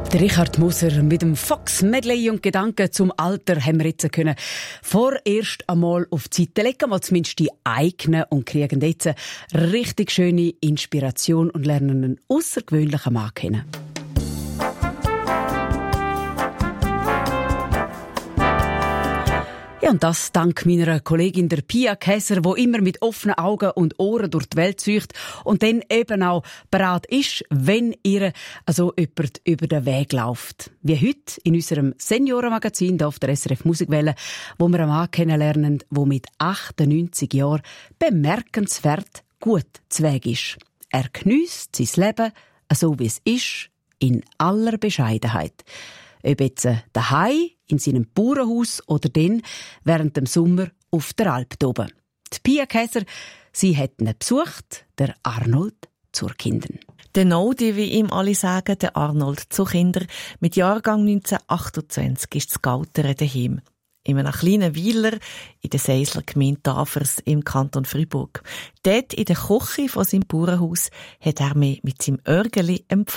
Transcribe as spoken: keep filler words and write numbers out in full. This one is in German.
Der Richard Moser mit dem Fox Medley und Gedanken zum Alter haben wir jetzt können vorerst einmal auf die Seite legen, mal zumindest die eigenen, und kriegen jetzt eine richtig schöne Inspiration und lernen einen außergewöhnlichen Mann kennen. Ja, und das dank meiner Kollegin der Pia Käser, die immer mit offenen Augen und Ohren durch die Welt zieht und dann eben auch bereit ist, wenn ihr also jemand über den Weg läuft. Wie heute in unserem Seniorenmagazin hier auf der S R F Musikwelle, wo wir einen Mann kennenlernen, der mit achtundneunzig Jahren bemerkenswert gut zu Weg ist. Er geniesst sein Leben, so wie es ist, in aller Bescheidenheit. Ob jetzt daheim, in seinem Bauernhaus oder dann während dem Sommer auf der Alp oben. Die Pia Käser, sie hat ihn besucht, der Arnold zur Kindern. Der Nodi, wie ihm alle sagen, der Arnold zu Kinder. Mit Jahrgang neunzehnhundertachtundzwanzig ist das Gautern daheim. In einem kleinen Weiler in der Seisler Gemeinde Tafers im Kanton Freiburg. Dort in der Küche von seinem Bauernhaus hat er mich mit seinem Örgeli empfangen.